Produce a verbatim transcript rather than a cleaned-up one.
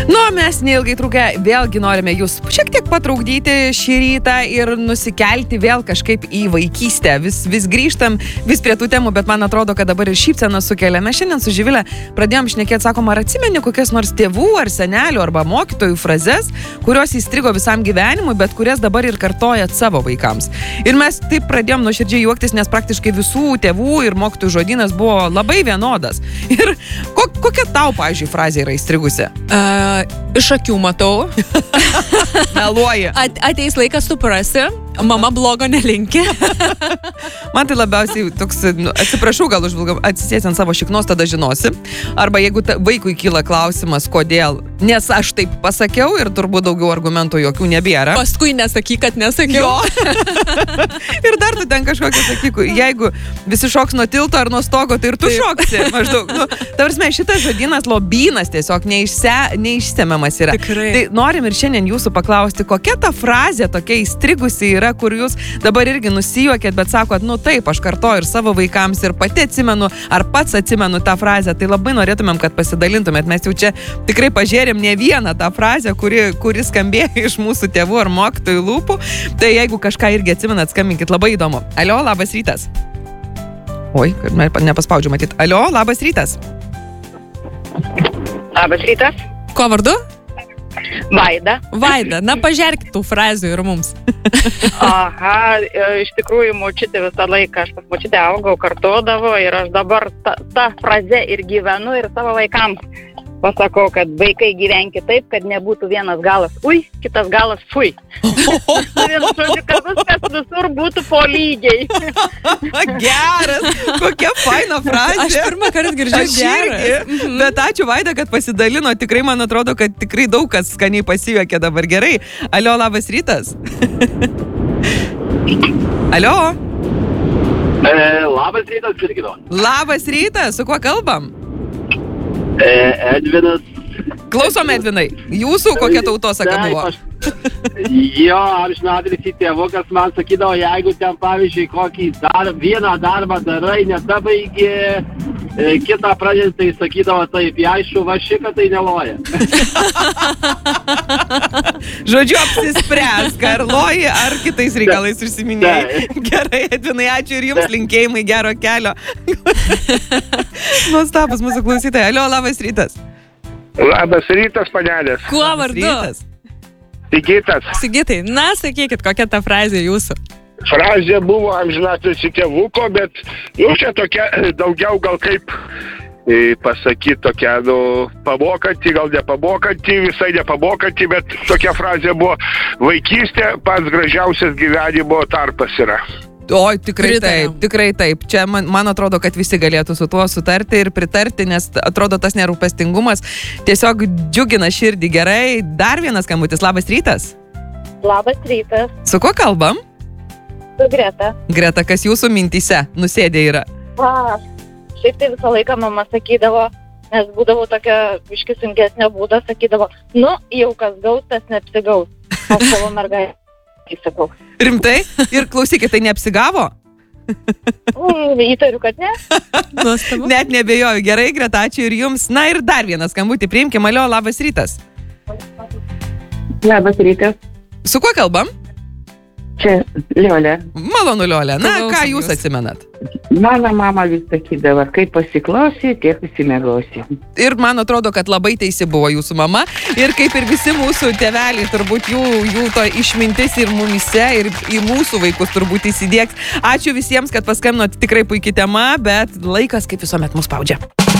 Nu, mes neilgai trukę vėlgi norime jūs šiek tiek patraukdyti šį rytą ir nusikelti vėl kažkaip į vaikystę. Vis, vis grįžtam, vis prie tų temų, bet man atrodo, kad dabar ir šypseną sukeliame. Šiandien su Živilė pradėjom šnekėti, sakom, ar atsimeni kokias nors tėvų ar senelių arba mokytojų frazes, kurios įstrigo visam gyvenimui, bet kurias dabar ir kartojat savo vaikams. Ir mes taip pradėjom nuoširdžiai juoktis, nes praktiškai visų tėvų ir mokytojų žodynas buvo labai vienodas. Ir ko, kokia tau, pavyzdžiui, frazė yra įstrigusi? Uh, iš akių matau. Meluoji. At, ateis laikas suprasi, mama blogo nelinki. Man tai labiausiai toks, nu, atsiprašau, gal užvilgam, atsisės ant savo šiknos, tada žinosi. Arba jeigu ta, vaikui kyla klausimas, kodėl, nes aš taip pasakiau ir turbūt daugiau argumentų jokių nebėra. Paskui nesakyk, kad nesakiau. Ir dar tu ten kažkokia sakyk, jeigu visi šoks nuo tilto ar nuo stogo, tai ir tu taip šoksi. Maždaug. Nu, tavrasme, šitas žodynas lobynas tiesiog neišse, neišsemiamas yra. Tikrai. Tai norim ir šiandien jūsų paklausti, kokia ta frazė tokia įstrigusi yra, kur jūs dabar irgi nusijuokėt, bet sakot, nu taip, aš kartoju ir savo vaikams ir pati atsimenu, ar pats atsimenu tą frazę, tai labai norėtumėm, kad pasidalintumėt. Mes jau čia tikrai pažėrėm ne vieną tą frazę, kuri, kuri skambėjo iš mūsų tėvų ar mokytojų lūpų. Tai jeigu kažką irgi atsimenat, skambinkit, labai įdomu. Alio, labas rytas. Oi, nepaspaudžiu matyt. Alio, labas rytas. Labas rytas. Ko vardu? Vaida. Vaida, na pažerkit tų frazių ir mums. Aha, iš tikrųjų močiutė visą laiką, aš pas močiutę augau, kartodavo ir aš dabar ta, ta fraze ir gyvenu ir savo vaikams pasakau, kad vaikai gyvenki taip, kad nebūtų vienas galas ui, kitas galas fui. Vienu žodžiu, kad viskas visur būtų po lygiai. Geras, kokia faina frazė. Aš pirmą kartą girdžiu geras. Mhm. Bet ačiū Vaida, kad pasidalino. Tikrai man atrodo, kad tikrai daug kas skaniai pasijuokė dabar. Gerai. Alio, labas rytas. Alio. E, labas rytas, Kirgido. Labas rytas, su kuo kalbam? E, Edvinas. Klausom, Edvinai. Jūsų kokia tautosaka buvo? Aš, jo, amžinatilsį tėvukas man sakydavo, jeigu ten, pavyzdžiui, kokį dar, vieną darbą darai, nedabaigi, e, kitą pradėti, tai sakydavo taip, aišku, va šika tai neloja. Žodžiu, apsispręsk, ar loji, ar kitais reikalais užsiminėjai. Gerai, Edvinai, ačiū ir jums linkėjimai gero kelio. Nuostabus mūsų klausytojai. Alio, labas rytas. Labas rytas, panelės. Kuo vardu? Sigitas. Sigitai, na, sakykit, kokia ta frazė jūsų? Frazė buvo amžinatilsį tėvuko, bet, nu, čia tokia daugiau gal kaip e, pasakyti tokia, nu, pamokanti, gal nepamokanti, visai nepamokanti, bet tokia frazė buvo: vaikystė pats gražiausias gyvenimo tarpas yra. Oi, tikrai Pritariam. taip, tikrai taip. Čia man, man atrodo, kad visi galėtų su tuo sutarti ir pritarti, nes atrodo tas nerūpestingumas tiesiog džiugina širdį. Gerai, dar vienas skambutis. Labas rytas. Labas rytas. Su kuo kalbam? Su Greta. Greta, kas jūsų mintyse nusėdė yra? A, šiaip tai visą laiką mama sakydavo, nes būdavo tokia biški sunkesnio būdo, sakydavo, nu, jau kas gaus, tas neapsigaus. Aš savo mergaitę įsakau. Rimtai? Ir klausykit, tai neapsigavo? Mm, įtariu, kad ne. Nuostabu. Net nebejoju. Gerai, Greta, ačiū ir jums. Na ir dar vienas skambutį priimkim. Alio, labas rytas. Labas rytas. Su kuo kalbam? Čia Liolė. Malonu, Liolė. Na, Klausom ką jūs jūsų. atsimenat? Mano mama vis sakydavo, kaip pasiklausi, tiek įsimiegosi. Ir man atrodo, kad labai teisi buvo jūsų mama. Ir kaip ir visi mūsų tėveliai, turbūt jų, jų to išmintis ir mumise, ir į mūsų vaikus turbūt įsidėks. Ačiū visiems, kad paskambinot, tikrai puikia tema, bet laikas kaip visuomet mus spaudžia.